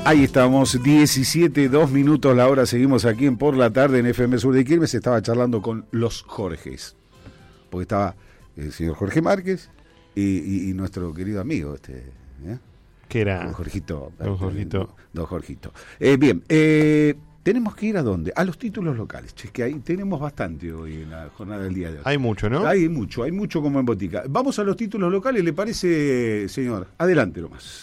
Ahí estamos, 17:02 la hora, seguimos aquí en Por la Tarde en FM Sur de Quilmes. Estaba charlando con los Jorges, porque estaba el señor Jorge Márquez y nuestro querido amigo, ¿Qué era? Don Jorgito. Don Jorgito. Bien, tenemos que ir ¿a dónde? A los títulos locales, que ahí tenemos bastante hoy en la jornada del día de hoy. Hay mucho, ¿no? Hay mucho como en botica. Vamos a los títulos locales, ¿le parece, señor? Adelante nomás.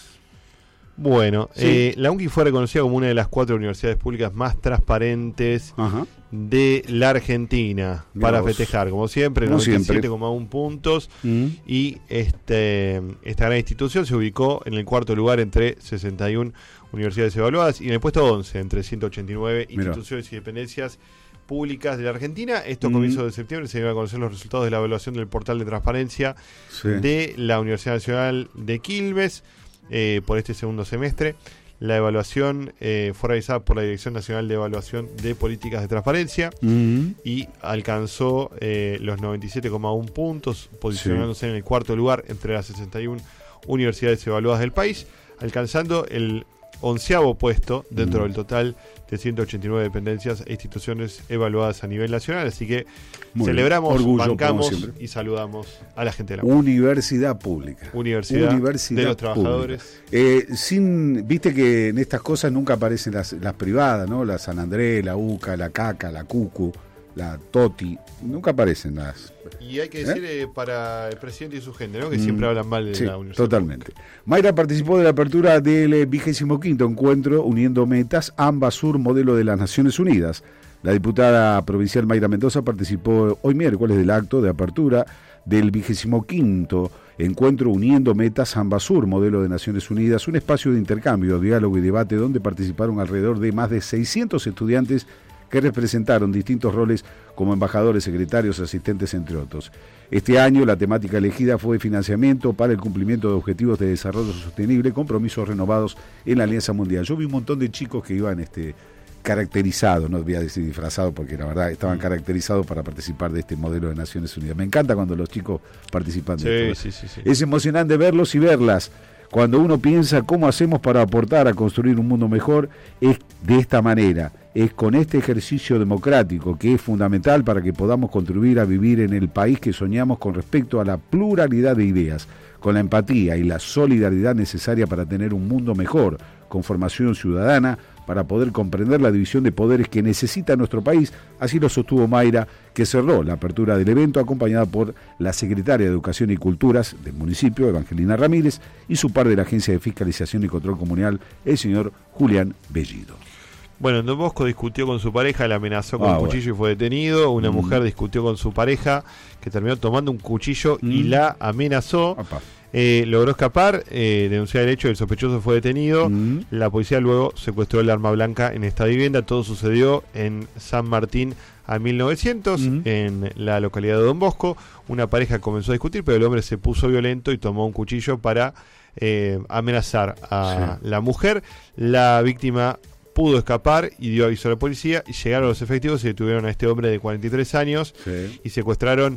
Bueno, sí. La UNCI fue reconocida como una de las 4 universidades públicas más transparentes de la Argentina. Mirá para vos. Festejar, como siempre, 97,1 puntos. Y esta gran institución se ubicó en el cuarto lugar entre 61 universidades evaluadas y en el puesto 11 entre 189 instituciones y dependencias públicas de la Argentina. Esto a comienzos de septiembre se iban a conocer los resultados de la evaluación del portal de transparencia de la Universidad Nacional de Quilmes. Por este segundo semestre. La evaluación fue realizada por la Dirección Nacional de Evaluación de Políticas de Transparencia y alcanzó los 97,1 puntos, posicionándose en el cuarto lugar entre las 61 universidades evaluadas del país, alcanzando el 11º puesto dentro del total de 189 dependencias e instituciones evaluadas a nivel nacional. Así que muy celebramos, orgullo, bancamos y saludamos a la gente de la Universidad Pública. Universidad de los Trabajadores. Viste que en estas cosas nunca aparecen las privadas, ¿no? La San Andrés, la UCA, la CACA, la CUCU, la TOTI, nunca aparecen las... Y hay que decir para el presidente y su gente, ¿no? Que siempre hablan mal de la universidad. Totalmente. Mayra participó de la apertura del 25º encuentro Uniendo Metas, Ambasur, modelo de las Naciones Unidas. La diputada provincial Mayra Mendoza participó hoy miércoles del acto de apertura del 25º encuentro Uniendo Metas, Ambasur, modelo de Naciones Unidas, un espacio de intercambio, diálogo y debate donde participaron alrededor de más de 600 estudiantes que representaron distintos roles como embajadores, secretarios, asistentes, entre otros. Este año la temática elegida fue financiamiento para el cumplimiento de objetivos de desarrollo sostenible, compromisos renovados en la Alianza Mundial. Yo vi un montón de chicos que iban caracterizados, no voy a decir disfrazados porque la verdad estaban caracterizados para participar de este modelo de Naciones Unidas. Me encanta cuando los chicos participan de esto. Sí. Es emocionante verlos y verlas. Cuando uno piensa cómo hacemos para aportar a construir un mundo mejor, es de esta manera, es con este ejercicio democrático que es fundamental para que podamos contribuir a vivir en el país que soñamos con respecto a la pluralidad de ideas, con la empatía y la solidaridad necesaria para tener un mundo mejor, con formación ciudadana, para poder comprender la división de poderes que necesita nuestro país. Así lo sostuvo Mayra, que cerró la apertura del evento acompañada por la secretaria de Educación y Culturas del municipio, Evangelina Ramírez, y su par de la Agencia de Fiscalización y Control Comunal, el señor Julián Bellido. Bueno, Don Bosco discutió con su pareja, le amenazó con un cuchillo y fue detenido. Una mujer discutió con su pareja, que terminó tomando un cuchillo y la amenazó. Logró escapar, denunciar el hecho, el sospechoso fue detenido. La policía luego secuestró el arma blanca en esta vivienda. Todo sucedió en San Martín a 1900, en la localidad de Don Bosco. Una pareja comenzó a discutir, pero el hombre se puso violento y tomó un cuchillo para amenazar a la mujer. La víctima pudo escapar y dio aviso a la policía, y llegaron los efectivos y detuvieron a este hombre de 43 años y secuestraron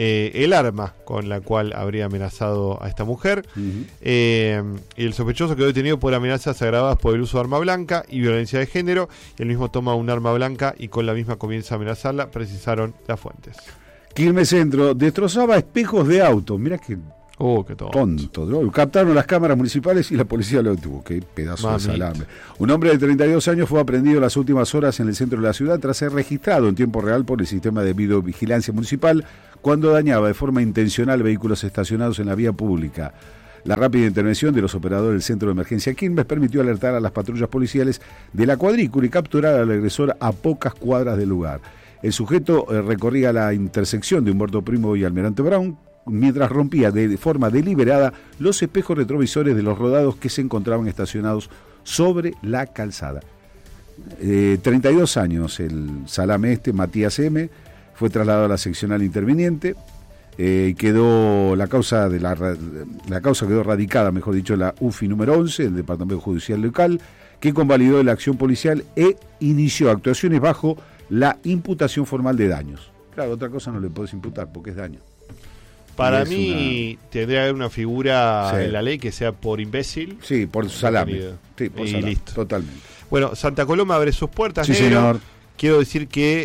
el arma con la cual habría amenazado a esta mujer. Y el sospechoso quedó detenido por amenazas agravadas por el uso de arma blanca y violencia de género. Él mismo toma un arma blanca y con la misma comienza a amenazarla, precisaron las fuentes. Quilmes Centro destrozaba espejos de auto. Mirá que qué tonto. ¿no? Captaron las cámaras municipales y la policía lo detuvo. Qué pedazo de salame. Un hombre de 32 años fue aprendido las últimas horas en el centro de la ciudad tras ser registrado en tiempo real por el sistema de videovigilancia municipal cuando dañaba de forma intencional vehículos estacionados en la vía pública. La rápida intervención de los operadores del Centro de Emergencia Quilmes permitió alertar a las patrullas policiales de la cuadrícula y capturar al agresor a pocas cuadras del lugar. El sujeto recorría la intersección de Humberto Primo y Almirante Brown mientras rompía de forma deliberada los espejos retrovisores de los rodados que se encontraban estacionados sobre la calzada. 32 años el salame Matías M., fue trasladado a la seccional interviniente, quedó la causa quedó radicada, mejor dicho, la UFI número 11, el Departamento Judicial Local, que convalidó la acción policial e inició actuaciones bajo la imputación formal de daños. Claro, otra cosa no le podés imputar porque es daño. Para mí tendría que haber una figura en la ley que sea por imbécil. Sí, por salame. Sí, por salame. Listo. Totalmente. Bueno, Santa Coloma abre sus puertas. Sí, señor. Quiero decir que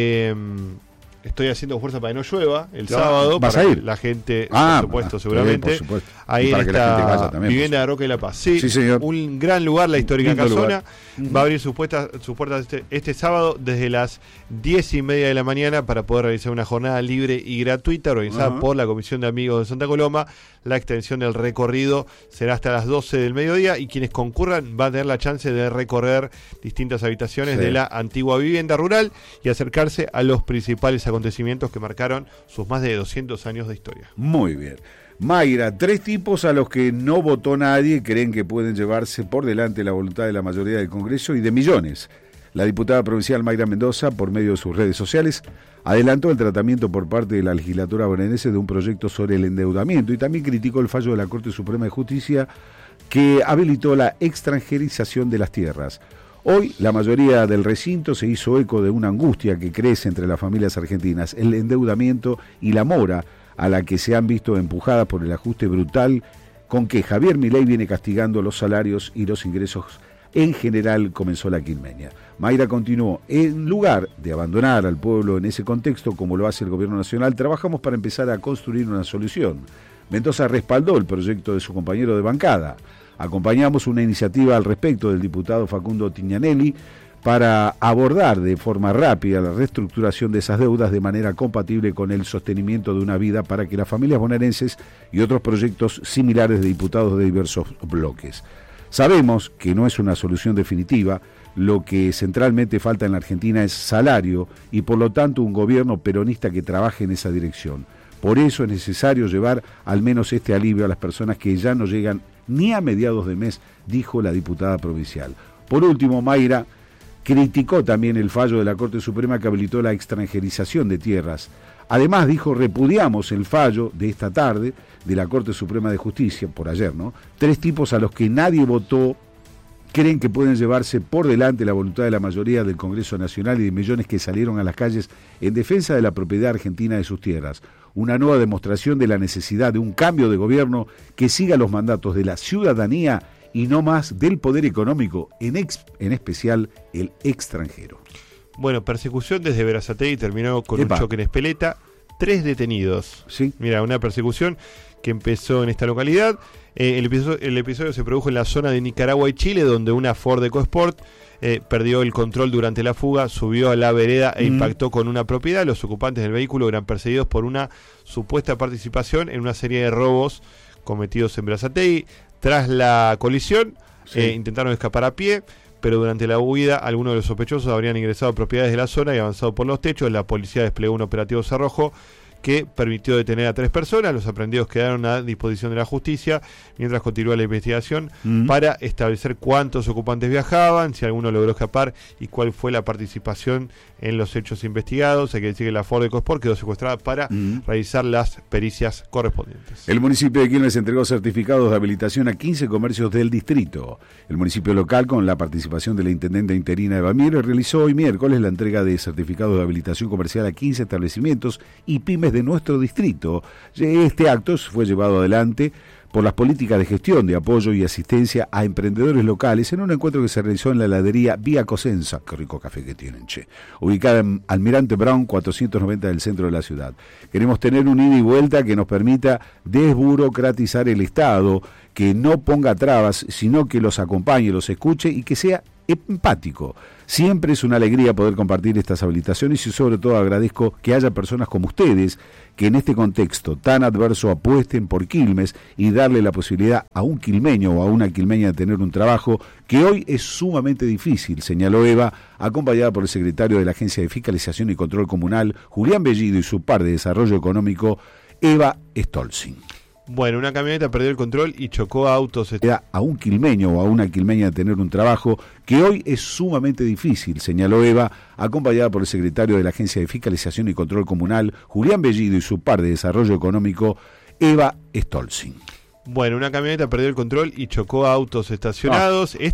estoy haciendo fuerza para que no llueva el sábado. ¿Vas para a ir? La gente, por supuesto, seguramente. Por supuesto. Ahí para en que la gente vaya también, vivienda de Roca y La Paz. Sí, señor. Un gran lugar, la histórica Lindo casona. lugar. Va a abrir sus puertas este sábado desde las 10:30 de la mañana para poder realizar una jornada libre y gratuita organizada por la Comisión de Amigos de Santa Coloma. La extensión del recorrido será hasta las 12 del mediodía y quienes concurran van a tener la chance de recorrer distintas habitaciones de la antigua vivienda rural y acercarse a los principales acontecimientos que marcaron sus más de 200 años de historia. Muy bien. Mayra, 3 tipos a los que no votó nadie creen que pueden llevarse por delante la voluntad de la mayoría del Congreso y de millones. La diputada provincial Mayra Mendoza, por medio de sus redes sociales, adelantó el tratamiento por parte de la legislatura bonaerense de un proyecto sobre el endeudamiento y también criticó el fallo de la Corte Suprema de Justicia que habilitó la extranjerización de las tierras. Hoy la mayoría del recinto se hizo eco de una angustia que crece entre las familias argentinas, el endeudamiento y la mora a la que se han visto empujadas por el ajuste brutal con que Javier Milei viene castigando los salarios y los ingresos en general, comenzó la quilmeña. Mayra continuó: en lugar de abandonar al pueblo en ese contexto, como lo hace el gobierno nacional, trabajamos para empezar a construir una solución. Mendoza respaldó el proyecto de su compañero de bancada. Acompañamos una iniciativa al respecto del diputado Facundo Tignanelli para abordar de forma rápida la reestructuración de esas deudas de manera compatible con el sostenimiento de una vida para que las familias bonaerenses y otros proyectos similares de diputados de diversos bloques. Sabemos que no es una solución definitiva, lo que centralmente falta en la Argentina es salario y por lo tanto un gobierno peronista que trabaje en esa dirección. Por eso es necesario llevar al menos este alivio a las personas que ya no llegan ni a mediados de mes, dijo la diputada provincial. Por último, Mayra criticó también el fallo de la Corte Suprema que habilitó la extranjerización de tierras. Además, dijo, repudiamos el fallo de esta tarde de la Corte Suprema de Justicia, por ayer, ¿no? 3 tipos a los que nadie votó creen que pueden llevarse por delante la voluntad de la mayoría del Congreso Nacional y de millones que salieron a las calles en defensa de la propiedad argentina de sus tierras. Una nueva demostración de la necesidad de un cambio de gobierno que siga los mandatos de la ciudadanía y no más del poder económico, en especial el extranjero. Bueno, persecución desde Berazategui terminó con un choque en Espeleta, 3 detenidos. ¿Sí? Mira, una persecución que empezó en esta localidad. El episodio se produjo en la zona de Nicaragua y Chile, donde una Ford EcoSport perdió el control durante la fuga, subió a la vereda e impactó con una propiedad. Los ocupantes del vehículo eran perseguidos por una supuesta participación en una serie de robos cometidos en Berazategui. Tras la colisión, intentaron escapar a pie, pero durante la huida algunos de los sospechosos habrían ingresado a propiedades de la zona y avanzado por los techos. La policía desplegó un operativo cerrojo que permitió detener a 3 personas. Los aprehendidos quedaron a disposición de la justicia mientras continúa la investigación para establecer cuántos ocupantes viajaban, si alguno logró escapar y cuál fue la participación en los hechos investigados. Hay que decir que la Ford EcoSport quedó secuestrada para realizar las pericias correspondientes. El municipio de Quilmes entregó certificados de habilitación a 15 comercios del distrito. El municipio local, con la participación de la intendente interina Eva Mier, realizó hoy miércoles la entrega de certificados de habilitación comercial a 15 establecimientos y pymes de nuestro distrito. Este acto fue llevado adelante por las políticas de gestión, de apoyo y asistencia a emprendedores locales en un encuentro que se realizó en la heladería Vía Cosenza, qué rico café que tienen, ubicada en Almirante Brown 490 del centro de la ciudad. Queremos tener un ida y vuelta que nos permita desburocratizar el Estado, que no ponga trabas, sino que los acompañe, los escuche y que sea empático. Siempre es una alegría poder compartir estas habilitaciones y sobre todo agradezco que haya personas como ustedes que en este contexto tan adverso apuesten por Quilmes y darle la posibilidad a un quilmeño o a una quilmeña de tener un trabajo que hoy es sumamente difícil, señaló Eva, acompañada por el secretario de la Agencia de Fiscalización y Control Comunal, Julián Bellido, y su par de Desarrollo Económico, Eva Stolzing. Bueno, una camioneta perdió el control y chocó a autos. A un quilmeño o a una quilmeña de tener un trabajo que hoy es sumamente difícil, señaló Eva, acompañada por el secretario de la Agencia de Fiscalización y Control Comunal, Julián Bellido, y su par de Desarrollo Económico, Eva Stolzing. Bueno, una camioneta perdió el control y chocó a autos estacionados.